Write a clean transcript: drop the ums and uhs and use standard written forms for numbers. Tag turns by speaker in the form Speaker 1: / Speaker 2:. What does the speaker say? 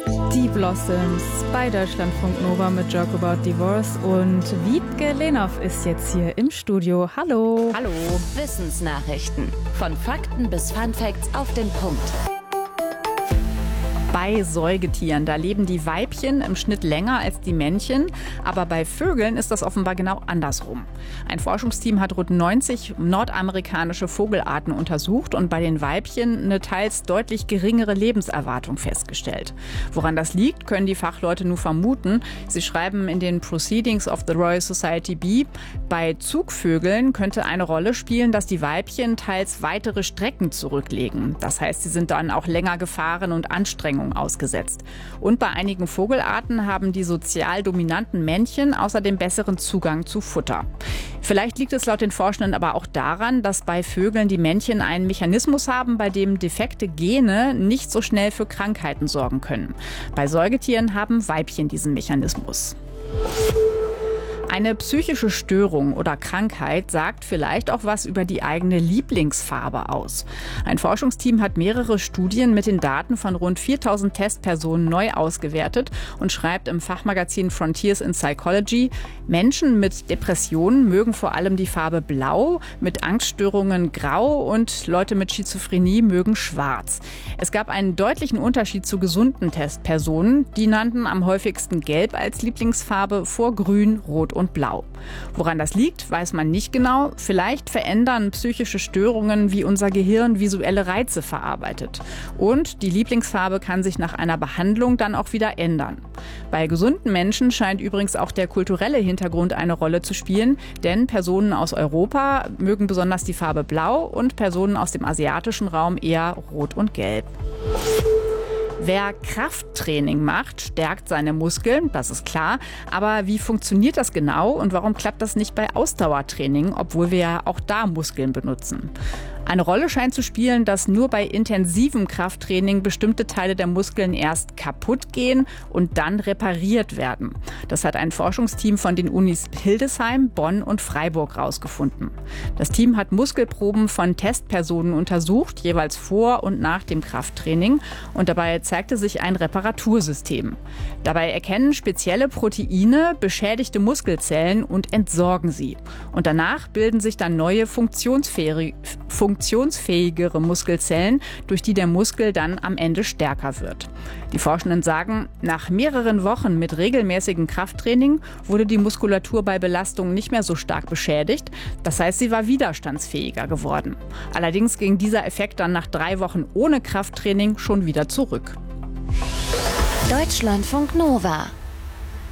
Speaker 1: Die Blossoms bei Deutschlandfunk Nova mit Joke About Divorce und Wiebke Lehnhoff ist jetzt hier im Studio. Hallo.
Speaker 2: Hallo. Wissensnachrichten. Von Fakten bis Funfacts auf den Punkt.
Speaker 1: Bei Säugetieren, da leben die Weibchen im Schnitt länger als die Männchen, aber bei Vögeln ist das offenbar genau andersrum. Ein Forschungsteam hat rund 90 nordamerikanische Vogelarten untersucht und bei den Weibchen eine teils deutlich geringere Lebenserwartung festgestellt. Woran das liegt, können die Fachleute nur vermuten. Sie schreiben in den Proceedings of the Royal Society B, bei Zugvögeln könnte eine Rolle spielen, dass die Weibchen teils weitere Strecken zurücklegen. Das heißt, sie sind dann auch länger Gefahren und Anstrengungen ausgesetzt. Und bei einigen Vogelarten haben die sozial dominanten Männchen außerdem besseren Zugang zu Futter. Vielleicht liegt es laut den Forschenden aber auch daran, dass bei Vögeln die Männchen einen Mechanismus haben, bei dem defekte Gene nicht so schnell für Krankheiten sorgen können. Bei Säugetieren haben Weibchen diesen Mechanismus. Eine psychische Störung oder Krankheit sagt vielleicht auch was über die eigene Lieblingsfarbe aus. Ein Forschungsteam hat mehrere Studien mit den Daten von rund 4000 Testpersonen neu ausgewertet und schreibt im Fachmagazin Frontiers in Psychology, Menschen mit Depressionen mögen vor allem die Farbe Blau, mit Angststörungen Grau und Leute mit Schizophrenie mögen Schwarz. Es gab einen deutlichen Unterschied zu gesunden Testpersonen. Die nannten am häufigsten Gelb als Lieblingsfarbe vor Grün, Rot und Blau. Woran das liegt, weiß man nicht genau. Vielleicht verändern psychische Störungen, wie unser Gehirn visuelle Reize verarbeitet. Und die Lieblingsfarbe kann sich nach einer Behandlung dann auch wieder ändern. Bei gesunden Menschen scheint übrigens auch der kulturelle Hintergrund eine Rolle zu spielen, denn Personen aus Europa mögen besonders die Farbe Blau und Personen aus dem asiatischen Raum eher Rot und Gelb. Wer Krafttraining macht, stärkt seine Muskeln, das ist klar. Aber wie funktioniert das genau und warum klappt das nicht bei Ausdauertraining, obwohl wir ja auch da Muskeln benutzen? Eine Rolle scheint zu spielen, dass nur bei intensivem Krafttraining bestimmte Teile der Muskeln erst kaputt gehen und dann repariert werden. Das hat ein Forschungsteam von den Unis Hildesheim, Bonn und Freiburg herausgefunden. Das Team hat Muskelproben von Testpersonen untersucht, jeweils vor und nach dem Krafttraining. Und dabei zeigte sich ein Reparatursystem. Dabei erkennen spezielle Proteine beschädigte Muskelzellen und entsorgen sie. Und danach bilden sich dann neue funktionsfähigere Muskelzellen, durch die der Muskel dann am Ende stärker wird. Die Forschenden sagen, nach mehreren Wochen mit regelmäßigem Krafttraining wurde die Muskulatur bei Belastung nicht mehr so stark beschädigt. Das heißt, sie war widerstandsfähiger geworden. Allerdings ging dieser Effekt dann nach 3 Wochen ohne Krafttraining schon wieder zurück.
Speaker 2: Deutschlandfunk Nova